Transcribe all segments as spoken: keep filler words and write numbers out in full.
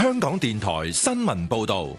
香港電台新聞報道。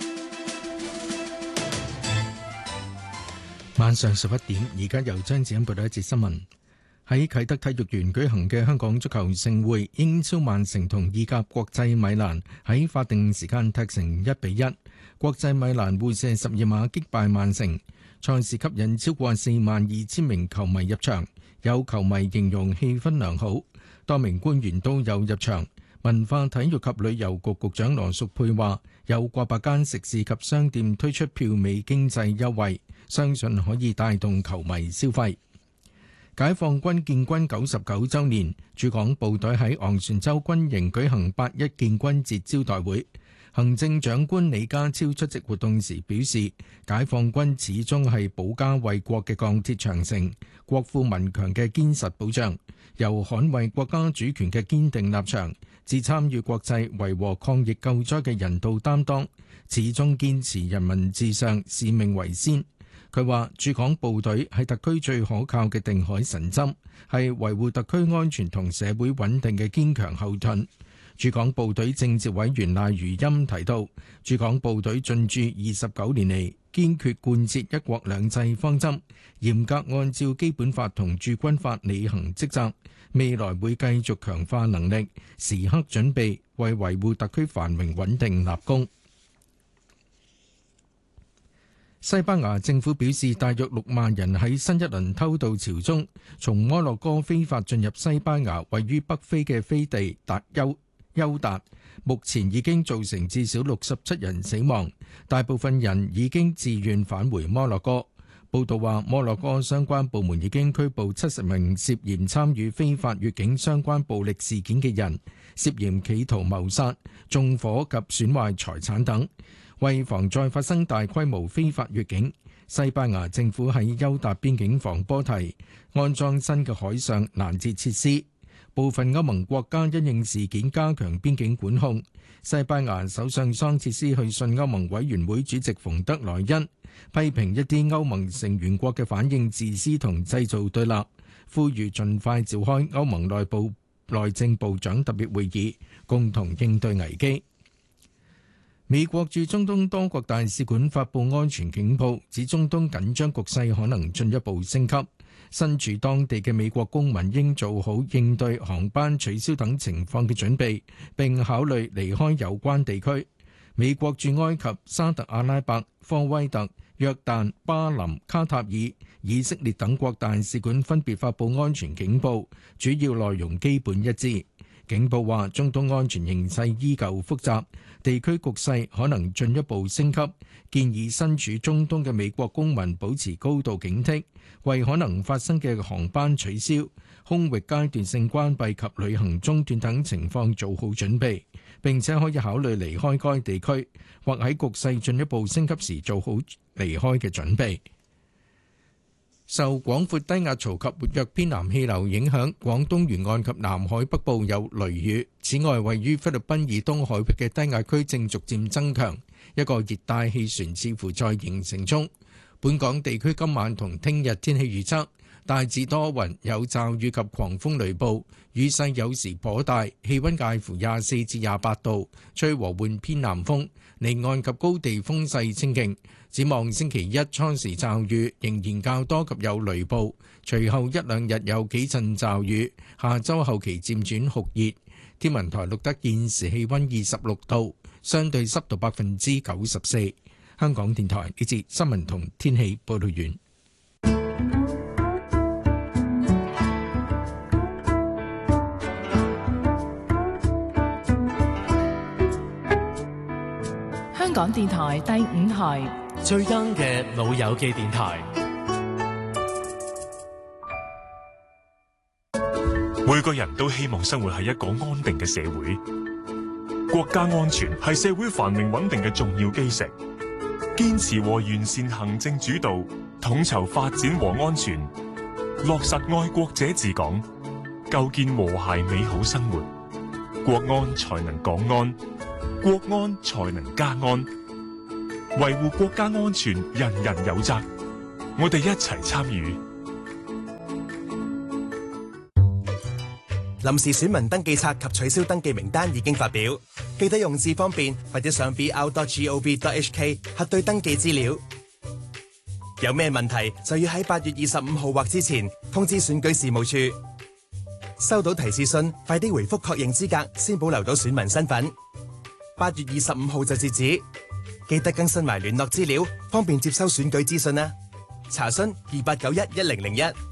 晚上十一點，而家由張子欣報道一節新聞。喺啟德體育園舉行嘅香港足球盛會，英超曼城同意甲國際米蘭喺法定時間踢成一比一。國際米蘭互射十二碼擊敗曼城，賽事吸引超過四萬二千名球迷入場。有球迷形容氣氛良好，多名官員都有入場。文化體育及旅遊局局長羅淑佩話，有過百間食肆及商店推出票尾經濟優惠，相信可以帶動球迷消費。解放軍建軍九十九週年，駐港部隊喺昂船洲軍營舉行八一建軍節招待會。行政長官李家超出席活動時表示，解放軍始終係保家衛國嘅鋼鐵長城，國富民強嘅堅實保障，由捍衛國家主權嘅堅定立場，至參與國際維和抗疫救災嘅人道擔當，始終堅持人民至上，使命為先。佢話駐港部隊係特區最可靠嘅定海神針，係維護特區安全同社會穩定嘅堅強後盾。駐港部隊政治委員賴如欽提到，駐港部隊進駐二十九年嚟，堅決貫徹一國兩制方針，嚴格按照基本法同駐軍法履行職責，未來會繼續強化能力，時刻準備為維護特區繁榮穩定立功。西班牙政府表示，大約六萬人喺新一輪偷渡潮中，從摩洛哥非法進入西班牙位於北非嘅飛地達休休達，目前已經造成至少六十七人死亡，大部分人已經自願返回摩洛哥。報道話，摩洛哥相關部門已經拘捕七十名涉嫌參與非法越境相關暴力事件嘅人，涉嫌企圖謀殺、縱火及損壞財產等。為防再發生大規模非法越境，西班牙政府喺休達邊境防波堤安裝新嘅海上攔截設施。部分歐盟國家因應事件加強邊境管控。西班牙首相桑切斯去信歐盟委員會主席馮德萊恩，批評一啲歐盟成員國嘅反應自私同製造對立，呼籲盡快召開歐盟內部內政部長特別會議，共同應對危機。美國駐中東多國大使館發布安全警報，指中東緊張局勢可能進一步升級。身處當地嘅美國公民應做好應對航班取消等情況嘅準備，並考慮離開有關地區。美國駐埃及、沙特阿拉伯、科威特、約旦、巴林、卡塔爾、以色列等國大使館分別發布安全警報，主要內容基本一致。警報話，中東安全形勢依舊複雜，地區局勢可能進一步升級，建議身處中東嘅美國公民保持高度警惕，為可能發生嘅航班取消、空域階段性關閉及旅行中斷等情況做好準備，並且可以考慮離開該地區，或喺局勢進一步升級時做好離開嘅準備。受廣闊低壓槽及活躍偏南氣流影響，廣東沿岸及南海北部有雷雨。此外，位於菲律賓以東海域嘅低壓區正逐漸增強，一個熱帶氣旋似乎在形成中。本港地區今晚同聽日天氣預測，大致多雲，有驟雨及狂風雷暴，雨勢有時頗大，氣溫介乎廿四至廿八度，吹和緩偏南風，離岸及高地風勢清勁。展望星期一初時驟雨仍然較多及有雷暴，隨後一兩日有幾陣驟雨，下周後期漸轉酷熱。天文台錄得現時氣溫二十六度，相對濕度百分之九十四。香港電台呢節新聞同天氣報道完。 香港電台第五台最 young 嘅老友記電台。 每個人都希望生活喺一個安定嘅社會，國家安全係社會繁榮穩定嘅重要基石。堅持和完善行政主導，統籌發展和安全，落實愛國者治港，構建和諧美好生活，國安才能港安，國安才能家安。維護國家安全，人人有責。我哋一齊參與。 臨時選民登記冊及取消登記名單已經發表， 記得用字方便或者上 b r dot gov dot h k 核對登記資料。有咩問題就要喺八月二十五號或之前通知選舉事務處。收到提示信，快啲回覆確認資格，先保留到選民身份。八月二十五號就截止，記得更新埋聯絡資料，方便接收選舉資訊啦。查詢二八九一一零零一。